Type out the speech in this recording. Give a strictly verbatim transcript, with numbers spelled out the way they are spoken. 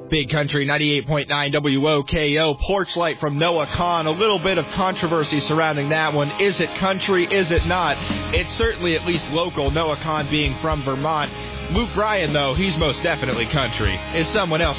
Big Country ninety-eight point nine W O K O, Porch Light from Noah Kahan. A little bit of controversy surrounding that one. Is it country? Is it not? It's certainly at least local, Noah Kahan being from Vermont. Luke Bryan, though, he's most definitely country. Is someone else